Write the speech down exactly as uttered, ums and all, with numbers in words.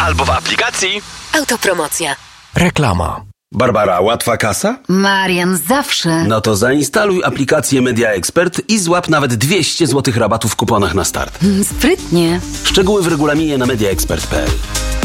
albo w aplikacji. Autopromocja. Reklama. Barbara, łatwa kasa? Marian, zawsze. No to zainstaluj aplikację Media Expert i złap nawet dwieście złotych rabatu w kuponach na start. Sprytnie. Szczegóły w regulaminie na media expert kropka p l.